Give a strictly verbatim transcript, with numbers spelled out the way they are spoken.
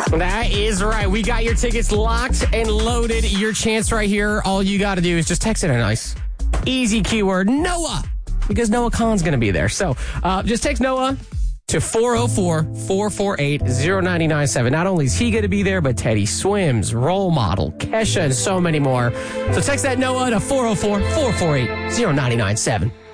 That is right. We got your tickets locked and loaded. Your chance right here. All you got to do is just text it a nice, easy keyword, Noah, because Noah Khan's going to be there. So uh, just text Noah to four oh four, four four eight, oh nine nine seven. Not only is he going to be there, but Teddy Swims, Role Model, Kesha, and so many more. So text that Noah to four oh four, four four eight, oh nine nine seven.